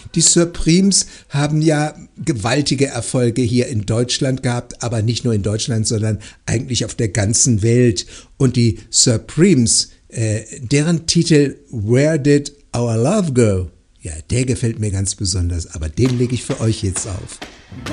Die Supremes haben ja gewaltige Erfolge hier in Deutschland gehabt, aber nicht nur in Deutschland, sondern eigentlich auf der ganzen Welt. Und die Supremes, deren Titel Where Did Our Love Go? Ja, der gefällt mir ganz besonders, aber den lege ich für euch jetzt auf.